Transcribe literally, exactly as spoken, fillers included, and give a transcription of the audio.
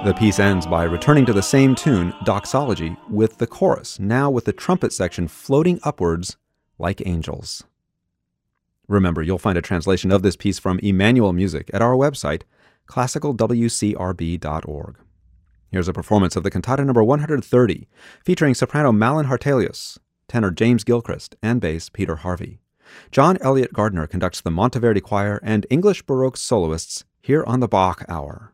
The piece ends by returning to the same tune, Doxology, with the chorus, now with the trumpet section floating upwards like angels. Remember, you'll find a translation of this piece from Emmanuel Music at our website, classical w c r b dot org. Here's a performance of the cantata number one hundred thirty, featuring soprano Malin Hartelius, tenor James Gilchrist, and bass Peter Harvey. John Elliott Gardner conducts the Monteverdi Choir and English Baroque soloists here on the Bach Hour.